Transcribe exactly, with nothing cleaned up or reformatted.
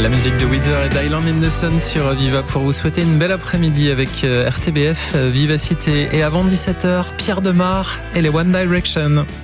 La musique de Weezer et d'Island in the Sun sur Viva pour vous souhaiter une belle après-midi avec R T B F, Vivacité. Et avant dix-sept heures, Pierre Demar et les One Direction.